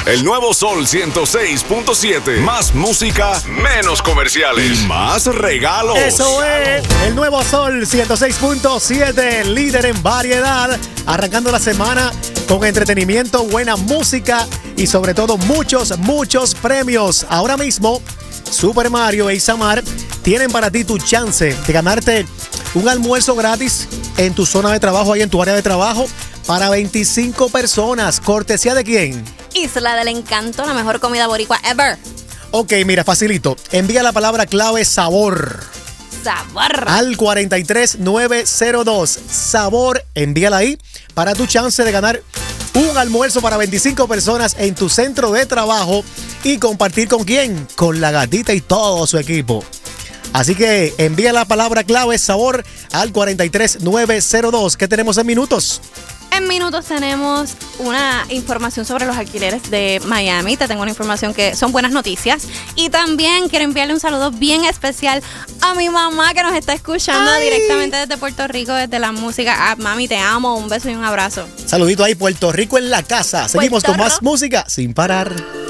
El nuevo Sol 106.7. Más música, menos comerciales. Y más regalos. Eso es. El nuevo Sol 106.7. Líder en variedad. Arrancando la semana con entretenimiento, buena música y sobre todo muchos premios. Ahora mismo, Super Mario e Isamar tienen para ti tu chance de ganarte un almuerzo gratis en tu zona de trabajo, ahí en tu área de trabajo, para 25 personas. ¿Cortesía de quién? Isla del Encanto, la mejor comida boricua ever. Ok, mira, facilito. Envía la palabra clave sabor. Sabor. Al 43902. Sabor, envíala ahí para tu chance de ganar un almuerzo para 25 personas en tu centro de trabajo y compartir con quién, con la gatita y todo su equipo. Así que envía la palabra clave sabor al 43902. ¿Qué tenemos en minutos? En minutos tenemos una información sobre los alquileres de Miami. Te tengo una información que son buenas noticias. Y también quiero enviarle un saludo bien especial a mi mamá que nos está escuchando directamente desde Puerto Rico, desde la música app. Mami, te amo. Un beso y un abrazo. Saludito ahí, Puerto Rico en la casa. Seguimos con más música sin parar.